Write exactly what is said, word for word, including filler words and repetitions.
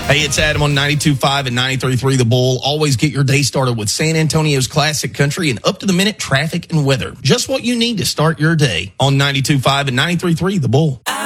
Hey, it's Adam on ninety-two point five and ninety-three point three The Bull. Always get your day started with San Antonio's classic country and up-to-the-minute traffic and weather. Just what you need to start your day on ninety-two point five and ninety-three point three The Bull.